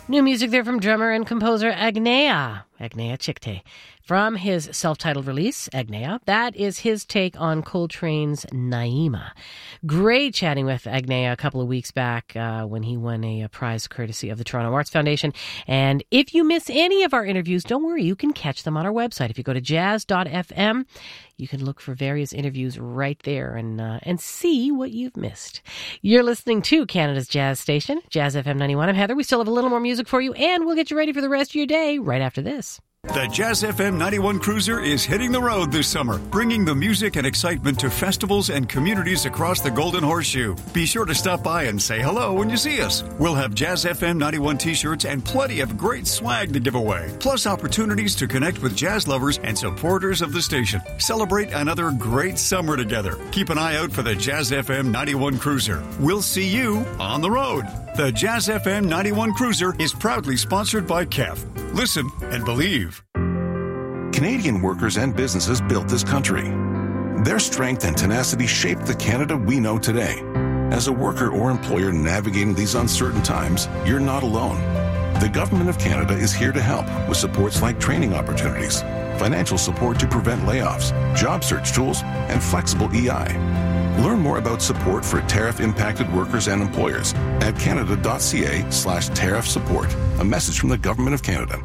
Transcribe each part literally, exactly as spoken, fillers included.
New music there from drummer and composer Agneya, Agneya Chikte. From his self-titled release, Agneya, that is his take on Coltrane's Naima. Great chatting with Agneya a couple of weeks back uh, when he won a, a prize courtesy of the Toronto Arts Foundation. And if you miss any of our interviews, don't worry, you can catch them on our website. If you go to jazz dot f m, you can look for various interviews right there and uh, and see what you've missed. You're listening to Canada's Jazz Station, Jazz F M ninety-one. I'm Heather. We still have a little more music for you, and we'll get you ready for the rest of your day right after this. The Jazz F M ninety-one Cruiser is hitting the road this summer, bringing the music and excitement to festivals and communities across the Golden Horseshoe. Be sure to stop by and say hello when you see us. We'll have Jazz F M ninety-one t-shirts and plenty of great swag to give away, plus opportunities to connect with jazz lovers and supporters of the station. Celebrate another great summer together. Keep an eye out for the Jazz F M ninety-one Cruiser. We'll see you on the road. The Jazz F M ninety-one Cruiser is proudly sponsored by K E F. Listen and believe. Canadian workers and businesses built this country. Their strength and tenacity shaped the Canada we know today. As a worker or employer navigating these uncertain times, you're not alone. The Government of Canada is here to help with supports like training opportunities, financial support to prevent layoffs, job search tools, and flexible E I. Learn more about support for tariff-impacted workers and employers at canada.ca slash tariff support. A message from the Government of Canada.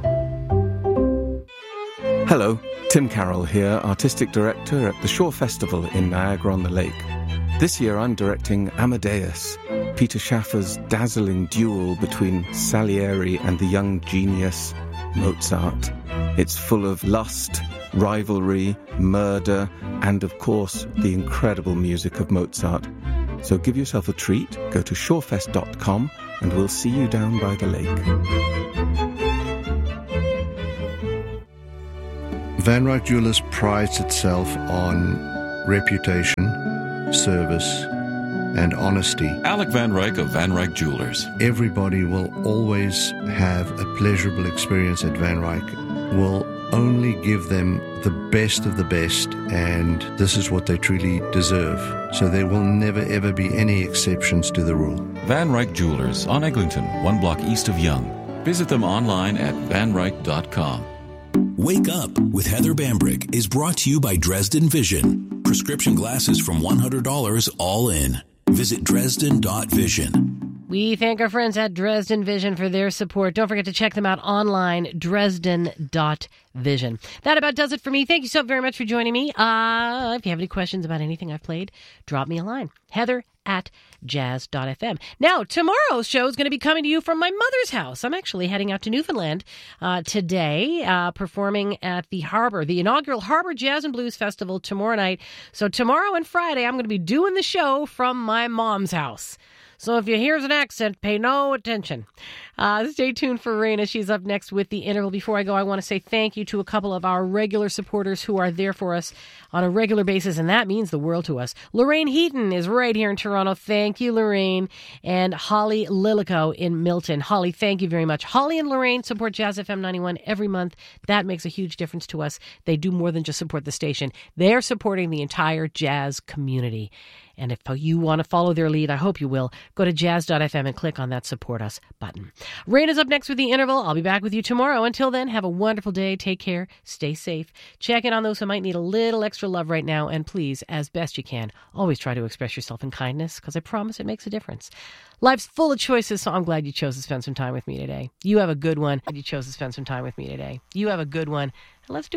Hello, Tim Carroll here, Artistic Director at the Shaw Festival in Niagara-on-the-Lake. This year I'm directing Amadeus, Peter Schaffer's dazzling duel between Salieri and the young genius Mozart. It's full of lust, rivalry, murder, and of course, the incredible music of Mozart. So give yourself a treat, go to shawfest dot com, and we'll see you down by the lake. Van Ryck Jewelers prides itself on reputation, service, and honesty. Alec Van Ryck of Van Ryck Jewelers. Everybody will always have a pleasurable experience at Van Ryck. We'll only give them the best of the best, and this is what they truly deserve. So there will never ever be any exceptions to the rule. Van Ryck Jewelers on Eglinton, one block east of Yonge. Visit them online at van ryck dot com. Wake Up with Heather Bambrick is brought to you by Dresden Vision. Prescription glasses from one hundred dollars all in. Visit dresden dot vision. We thank our friends at Dresden Vision for their support. Don't forget to check them out online, dresden dot vision. That about does it for me. Thank you so very much for joining me. Uh, if you have any questions about anything I've played, drop me a line. Heather at jazz dot f m. Now, tomorrow's show is going to be coming to you from my mother's house. I'm actually heading out to Newfoundland uh, today, uh, performing at the Harbor, the inaugural Harbor Jazz and Blues Festival tomorrow night. So tomorrow and Friday, I'm going to be doing the show from my mom's house. So if you hear an accent, pay no attention. Uh, stay tuned for Raina. She's up next with the interval. Before I go, I want to say thank you to a couple of our regular supporters who are there for us on a regular basis, and that means the world to us. Lorraine Heaton is right here in Toronto. Thank you, Lorraine. And Holly Lilico in Milton. Holly, thank you very much. Holly and Lorraine support Jazz F M ninety-one every month. That makes a huge difference to us. They do more than just support the station. They're supporting the entire jazz community. And if you want to follow their lead, I hope you will, go to jazz dot f m and click on that Support Us button. Rain is up next with the interval. I'll be back with you tomorrow. Until then, have a wonderful day. Take care. Stay safe. Check in on those who might need a little extra love right now. And please, as best you can, always try to express yourself in kindness, because I promise it makes a difference. Life's full of choices, so I'm glad you chose to spend some time with me today. You have a good one. You chose to spend some time with me today. You have a good one. And let's do